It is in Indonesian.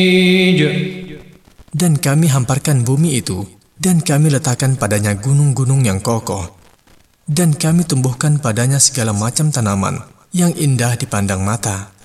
Dan kami hamparkan bumi itu, dan kami letakkan padanya gunung-gunung yang kokoh, dan kami tumbuhkan padanya segala macam tanaman yang indah dipandang mata.